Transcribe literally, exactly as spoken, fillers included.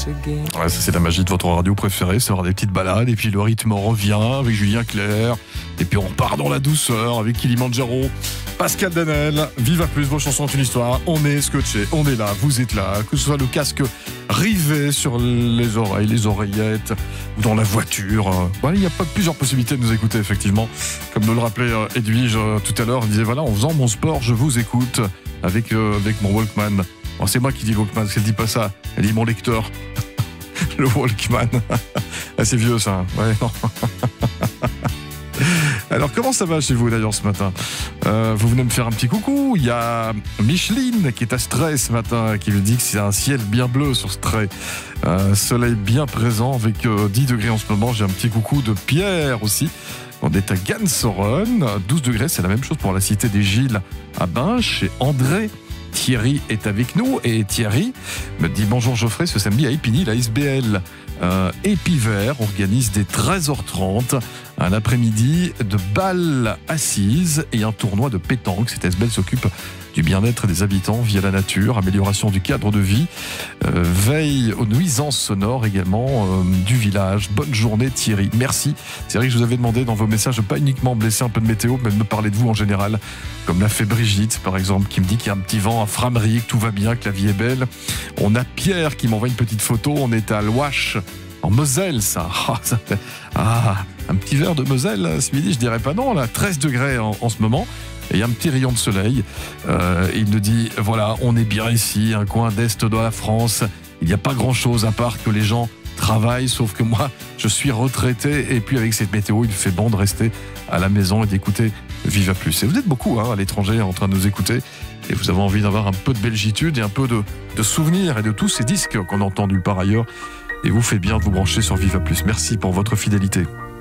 Ouais, ça c'est la magie de votre radio préférée, c'est avoir des petites balades et puis le rythme revient avec Julien Clerc et puis on part dans la douceur avec Kilimanjaro, Pascal Danel, Viva Plus, vos chansons ont une histoire, on est scotché, on est là, vous êtes là, que ce soit le casque rivé sur les oreilles, les oreillettes ou dans la voiture, voilà, il y a pas plusieurs possibilités de nous écouter effectivement, comme nous le rappelait Edwige tout à l'heure, il disait voilà, en faisant mon sport je vous écoute avec, euh, avec mon Walkman. Bon, c'est moi qui dis Walkman, parce qu'elle dit pas ça. Elle dit mon lecteur. Le Walkman. Ah, c'est vieux ça. Ouais, non. Alors, comment ça va chez vous d'ailleurs ce matin ? euh, Vous venez me faire un petit coucou. Il y a Micheline qui est à Stray ce matin, qui me dit que c'est un ciel bien bleu sur Stray. Euh, soleil bien présent avec euh, dix degrés en ce moment. J'ai un petit coucou de Pierre aussi. On est à Gansoren. douze degrés, c'est la même chose pour la cité des Gilles à Binche. Et André Thierry est avec nous et Thierry me dit bonjour Geoffrey, ce samedi à Épinay, la S B L euh, Épivert organise dès treize heures trente un après-midi de bal assise et un tournoi de pétanque. Cette S B L s'occupe du bien-être des habitants via la nature, amélioration du cadre de vie, euh, veille aux nuisances sonores également euh, du village. Bonne journée Thierry, merci. C'est vrai que je vous avais demandé dans vos messages de pas uniquement me laisser un peu de météo, mais de me parler de vous en général, comme l'a fait Brigitte par exemple, qui me dit qu'il y a un petit vent à Frameries, que tout va bien, que la vie est belle. On a Pierre qui m'envoie une petite photo, on est à Loache, en Moselle ça. Ah, ça fait... ah, un petit verre de Moselle ce midi, je dirais pas non, là, treize degrés en, en ce moment. Et il y a un petit rayon de soleil. Euh, il nous dit, voilà, on est bien ici, un coin d'est de la France. Il n'y a pas grand-chose à part que les gens travaillent, sauf que moi, je suis retraité. Et puis avec cette météo, il fait bon de rester à la maison et d'écouter Viva Plus. Et vous êtes beaucoup hein, à l'étranger en train de nous écouter. Et vous avez envie d'avoir un peu de belgitude et un peu de, de souvenirs et de tous ces disques qu'on a entendus par ailleurs. Et vous faites bien de vous brancher sur Viva Plus. Merci pour votre fidélité.